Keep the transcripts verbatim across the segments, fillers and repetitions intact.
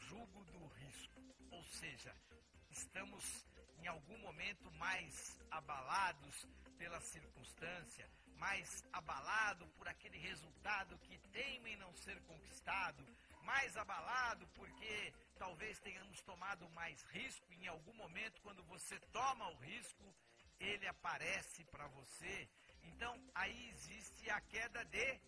jugo do risco, ou seja, estamos em algum momento mais abalados pela circunstância, mais abalado por aquele resultado que teima em não ser conquistado, mais abalado porque talvez tenhamos tomado mais risco. Em algum momento, quando você toma o risco, ele aparece para você. Então, aí existe a queda de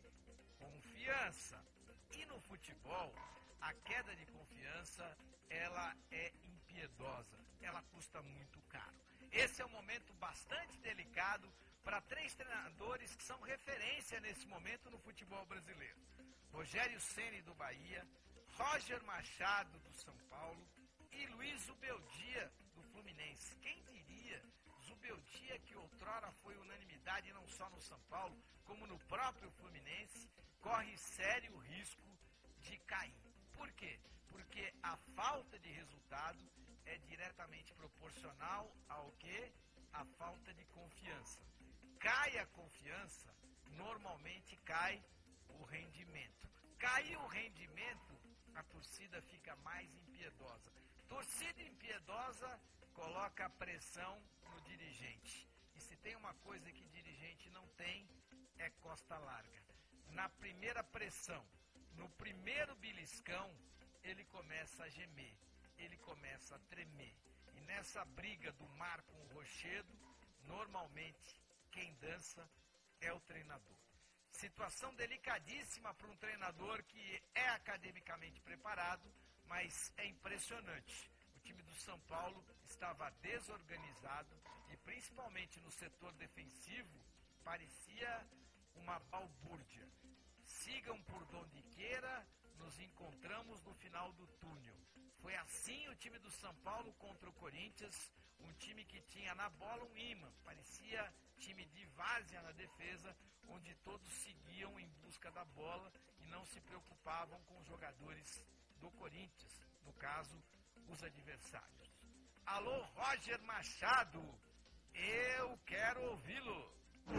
confiança. E no futebol, a queda de confiança, ela é impiedosa, ela custa muito caro. Esse é um momento bastante delicado para três treinadores que são referência nesse momento no futebol brasileiro. Rogério Ceni do Bahia, Roger Machado do São Paulo e Luiz Zubeldia do Fluminense. Quem diria, Zubeldia, que outrora foi unanimidade não só no São Paulo, como no próprio Fluminense, corre sério risco de cair. Por quê? Porque a falta de resultado é diretamente proporcional ao quê? A falta de confiança. Cai a confiança, normalmente cai o rendimento. Cai o rendimento, a torcida fica mais impiedosa. Torcida impiedosa coloca pressão no dirigente. E se tem uma coisa que dirigente não tem, é costa larga. Na primeira pressão, no primeiro beliscão, ele começa a gemer, ele começa a tremer. E nessa briga do mar com o rochedo, normalmente quem dança é o treinador. Situação delicadíssima para um treinador que é academicamente preparado, mas é impressionante. O time do São Paulo estava desorganizado e principalmente no setor defensivo parecia uma balbúrdia. Sigam por donde queira, nos encontramos no final do túnel. Foi assim o time do São Paulo contra o Corinthians, um time que tinha na bola um imã, parecia time de várzea na defesa, onde todos seguiam em busca da bola e não se preocupavam com os jogadores do Corinthians, no caso, os adversários. Alô, Roger Machado, eu quero ouvi-lo.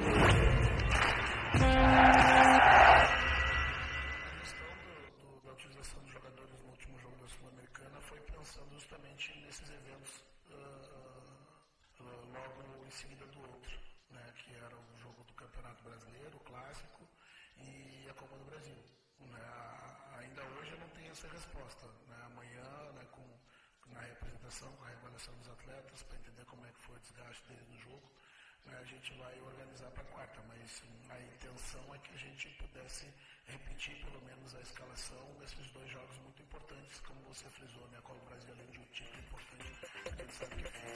A questão do, do, da utilização dos jogadores no último jogo da Sul-Americana foi pensando justamente nesses eventos uh, uh, logo em seguida do outro, né, que era o jogo do Campeonato Brasileiro, o Clássico, e a Copa do Brasil. Né, a, ainda hoje eu não tenho essa resposta. Né, amanhã, né, com, na representação, com a reavaliação dos atletas, para entender como é que foi o desgaste dele no jogo, né, a gente vai organizar para quarta, mas a intenção é que a gente pudesse repetir pelo menos a escalação desses dois jogos muito importantes, como você frisou, né, a Copa do Brasil, além de um título importante, a gente sabe que é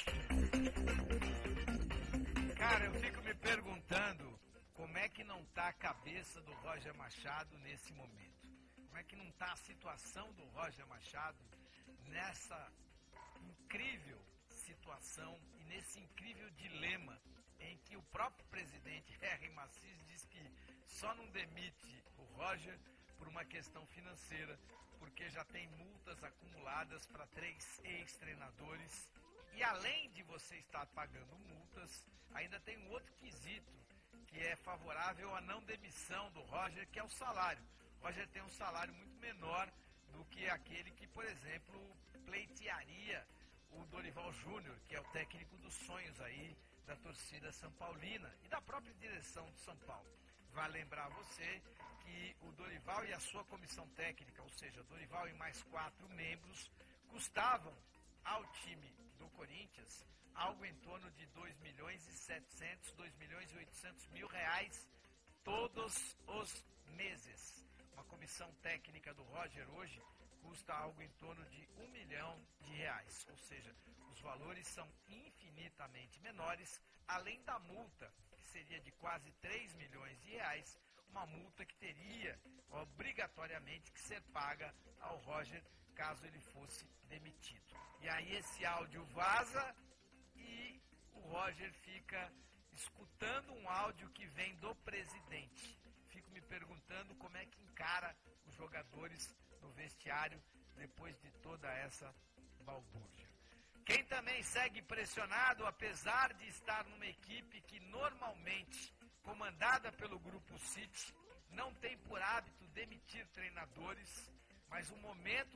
isso. Cara, eu fico me perguntando como é que não está a cabeça do Roger Machado nesse momento. Como é que não está a situação do Roger Machado nessa incrível situação e nesse incrível dilema em que o próprio presidente R. Macis diz que só não demite o Roger por uma questão financeira, porque já tem multas acumuladas para três ex-treinadores. E além de você estar pagando multas, ainda tem um outro quesito que é favorável à não demissão do Roger, que é o salário. O Roger tem um salário muito menor do que aquele que, por exemplo, pleitearia o Dorival Júnior, que é o técnico dos sonhos aí da torcida São Paulina e da própria direção de São Paulo. Vai lembrar você que o Dorival e a sua comissão técnica, ou seja, Dorival e mais quatro membros, custavam ao time do Corinthians algo em torno de dois milhões e setecentos, dois milhões e oitocentos mil reais todos os meses. Uma comissão técnica do Roger hoje custa algo em torno de um milhão de reais, ou seja, os valores são infinitamente menores, além da multa, que seria de quase três milhões de reais, uma multa que teria obrigatoriamente que ser paga ao Roger caso ele fosse demitido. E aí esse áudio vaza e o Roger fica escutando um áudio que vem do presidente. Fico me perguntando como é que encara os jogadores no vestiário depois de toda essa balbúrdia. Quem também segue pressionado, apesar de estar numa equipe que normalmente, comandada pelo Grupo City, não tem por hábito demitir treinadores, mas o momento